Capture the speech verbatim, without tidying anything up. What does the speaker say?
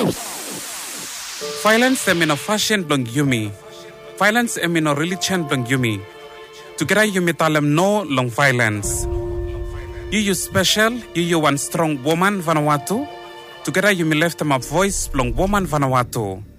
Violence em no fashion blong yumi. Violence em no religion blong yumi. Together yumi talem no long violence. You you special, you you one strong woman Vanuatu. Together you me left them a voice blong woman Vanuatu.